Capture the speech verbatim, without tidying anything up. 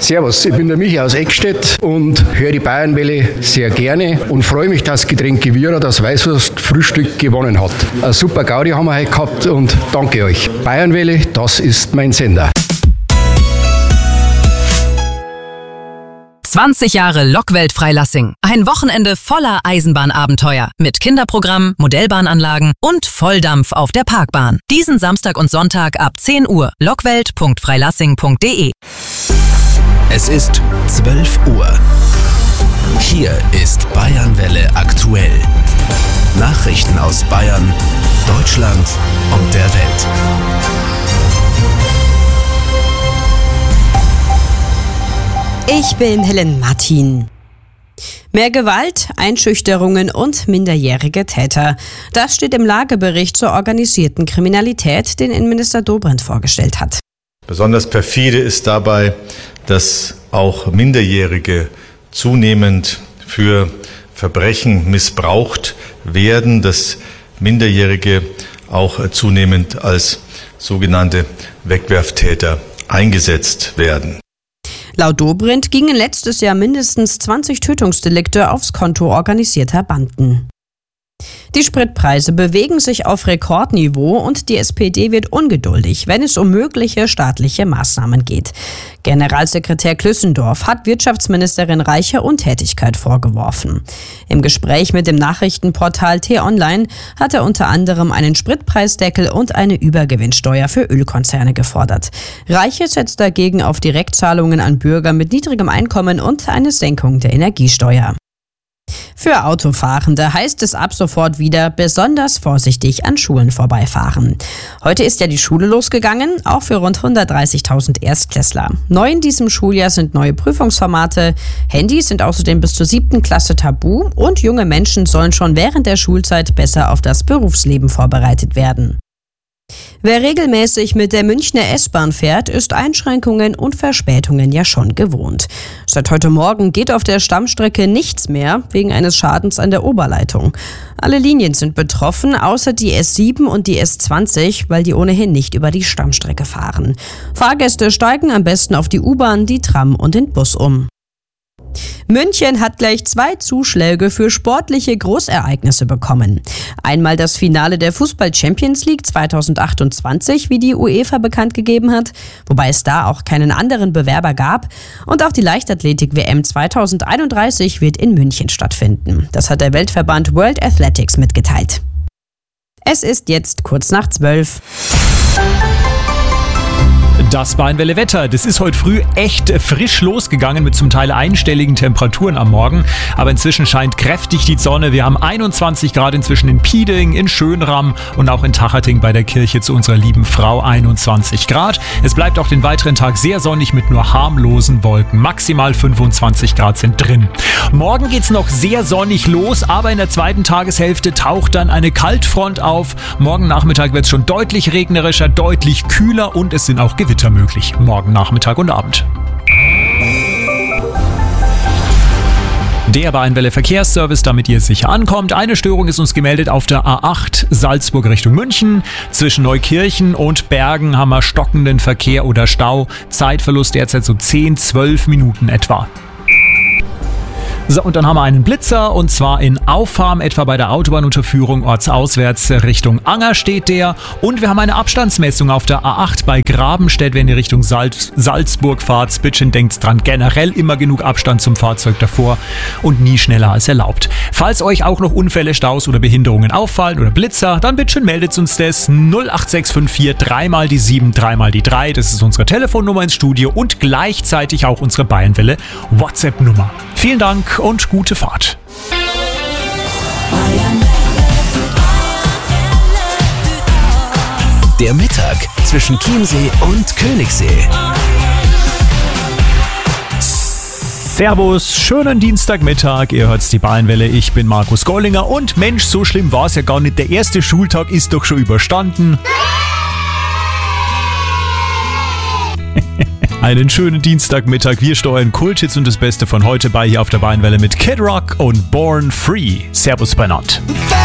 Servus, ich bin der Michi aus Eckstedt und höre die Bayernwelle sehr gerne und freue mich, dass Getränke Vira das Weißwurst-Frühstück gewonnen hat. Eine super Gaudi haben wir heute gehabt und danke euch. Bayernwelle, das ist mein Sender. zwanzig Jahre Lokwelt Freilassing. Ein Wochenende voller Eisenbahnabenteuer. Mit Kinderprogramm, Modellbahnanlagen und Volldampf auf der Parkbahn. Diesen Samstag und Sonntag ab zehn Uhr. lockwelt punkt freilassing punkt de. Es ist zwölf Uhr. Hier ist Bayernwelle aktuell. Nachrichten aus Bayern, Deutschland und der Welt. Ich bin Helen Martin. Mehr Gewalt, Einschüchterungen und minderjährige Täter. Das steht im Lagebericht zur organisierten Kriminalität, den Innenminister Dobrindt vorgestellt hat. Besonders perfide ist dabei, dass auch Minderjährige zunehmend für Verbrechen missbraucht werden, dass Minderjährige auch zunehmend als sogenannte Wegwerftäter eingesetzt werden. Laut Dobrindt gingen letztes Jahr mindestens zwanzig Tötungsdelikte aufs Konto organisierter Banden. Die Spritpreise bewegen sich auf Rekordniveau und die S P D wird ungeduldig, wenn es um mögliche staatliche Maßnahmen geht. Generalsekretär Klüssendorf hat Wirtschaftsministerin Reiche Untätigkeit vorgeworfen. Im Gespräch mit dem Nachrichtenportal T-Online hat er unter anderem einen Spritpreisdeckel und eine Übergewinnsteuer für Ölkonzerne gefordert. Reiche setzt dagegen auf Direktzahlungen an Bürger mit niedrigem Einkommen und eine Senkung der Energiesteuer. Für Autofahrende heißt es ab sofort wieder besonders vorsichtig an Schulen vorbeifahren. Heute ist ja die Schule losgegangen, auch für rund hundertdreißigtausend Erstklässler. Neu in diesem Schuljahr sind neue Prüfungsformate, Handys sind außerdem bis zur siebten Klasse tabu und junge Menschen sollen schon während der Schulzeit besser auf das Berufsleben vorbereitet werden. Wer regelmäßig mit der Münchner S-Bahn fährt, ist Einschränkungen und Verspätungen ja schon gewohnt. Seit heute Morgen geht auf der Stammstrecke nichts mehr wegen eines Schadens an der Oberleitung. Alle Linien sind betroffen, außer die S sieben und die S zwanzig, weil die ohnehin nicht über die Stammstrecke fahren. Fahrgäste steigen am besten auf die U-Bahn, die Tram und den Bus um. München hat gleich zwei Zuschläge für sportliche Großereignisse bekommen. Einmal das Finale der Fußball-Champions League zweitausendachtundzwanzig, wie die UEFA bekannt gegeben hat, wobei es da auch keinen anderen Bewerber gab. Und auch die Leichtathletik-W M zweitausendeinunddreißig wird in München stattfinden. Das hat der Weltverband World Athletics mitgeteilt. Es ist jetzt kurz nach zwölf. Das Bayernwelle Wetter, das ist heute früh echt frisch losgegangen mit zum Teil einstelligen Temperaturen am Morgen. Aber inzwischen scheint kräftig die Sonne. Wir haben einundzwanzig Grad inzwischen in Pieding, in Schönram und auch in Tachating bei der Kirche zu unserer lieben Frau einundzwanzig Grad. Es bleibt auch den weiteren Tag sehr sonnig mit nur harmlosen Wolken. Maximal fünfundzwanzig Grad sind drin. Morgen geht's noch sehr sonnig los, aber in der zweiten Tageshälfte taucht dann eine Kaltfront auf. Morgen Nachmittag wird es schon deutlich regnerischer, deutlich kühler und es sind auch Gewitter möglich. Morgen Nachmittag und Abend. Der Bayernwelle Verkehrsservice, damit ihr sicher ankommt. Eine Störung ist uns gemeldet auf der A acht Salzburg Richtung München. Zwischen Neukirchen und Bergen haben wir stockenden Verkehr oder Stau. Zeitverlust derzeit so zehn, zwölf Minuten etwa. So, und dann haben wir einen Blitzer und zwar in Auffarm, etwa bei der Autobahnunterführung ortsauswärts Richtung Anger steht der. Und wir haben eine Abstandsmessung auf der A acht bei Grabenstedt, wenn ihr Richtung Salz, Salzburg fahrt. Bitte denkt dran, generell immer genug Abstand zum Fahrzeug davor und nie schneller als erlaubt. Falls euch auch noch Unfälle, Staus oder Behinderungen auffallen oder Blitzer, dann bitte meldet uns das null acht sechs fünf vier drei mal die sieben, drei mal die drei. Das ist unsere Telefonnummer ins Studio und gleichzeitig auch unsere Bayernwelle WhatsApp-Nummer. Vielen Dank und gute Fahrt. Der Mittag zwischen Chiemsee und Königssee. Servus, schönen Dienstagmittag, ihr hört's die Bayernwelle, ich bin Markus Gollinger und Mensch, so schlimm war's ja gar nicht, der erste Schultag ist doch schon überstanden. Einen schönen Dienstagmittag, wir steuern Kulthits und das Beste von heute bei hier auf der Bayernwelle mit Kid Rock und Born Free. Servus beieinander.